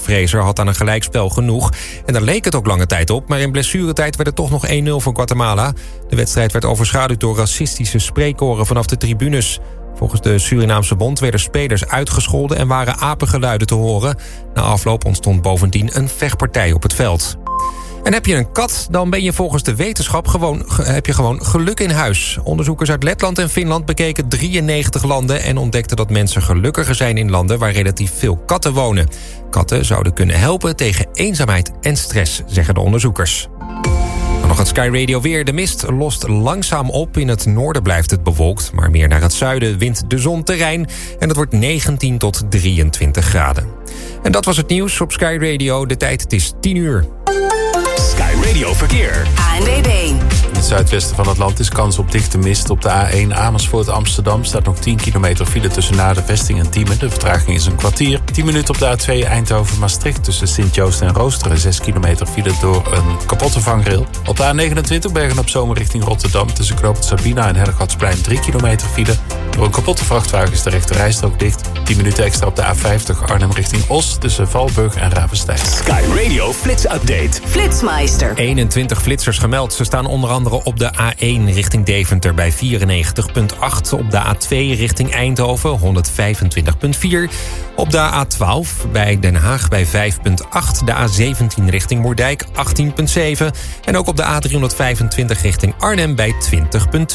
Fraser had aan een gelijkspel genoeg. En daar leek het ook lange tijd op, maar in blessuretijd werd het toch nog 1-0 voor Guatemala. De wedstrijd werd overschaduwd door racistische spreekkoren vanaf de tribunes. Volgens de Surinaamse bond werden spelers uitgescholden en waren apengeluiden te horen. Na afloop ontstond bovendien een vechtpartij op het veld. En heb je een kat, dan ben je volgens de wetenschap gewoon geluk in huis. Onderzoekers uit Letland en Finland bekeken 93 landen en ontdekten dat mensen gelukkiger zijn in landen waar relatief veel katten wonen. Katten zouden kunnen helpen tegen eenzaamheid en stress, zeggen de onderzoekers. Dan nog het Sky Radio weer. De mist lost langzaam op. In het noorden blijft het bewolkt, maar meer naar het zuiden wint de zon terrein. En het wordt 19 tot 23 graden. En dat was het nieuws op Sky Radio. De tijd, het is 10 uur. Sky Radio Verkeer. ANWB. In het zuidwesten van het land is kans op dichte mist. Op de A1 Amersfoort-Amsterdam staat nog 10 kilometer file tussen Naarden-Vesting en Diemen. De vertraging is een kwartier. 10 minuten op de A2 Eindhoven-Maastricht tussen Sint-Joost en Roosteren. 6 kilometer file door een kapotte vangrail. Op de A29 Bergen-op-Zoom richting Rotterdam tussen Knoop Sabina en Hellegatsplein 3 kilometer file. Door een kapotte vrachtwagen is de rechterrijstrook dicht. 10 minuten extra op de A50 Arnhem richting Os tussen Valburg en Ravenstein. Sky Radio Flits Update. Flitsmeister. 21 flitsers gemeld. Ze staan onder andere op de A1 richting Deventer bij 94,8. Op de A2 richting Eindhoven 125,4. Op de A12 bij Den Haag bij 5,8. De A17 richting Moerdijk 18,7. En ook op de A325 richting Arnhem bij 20,2.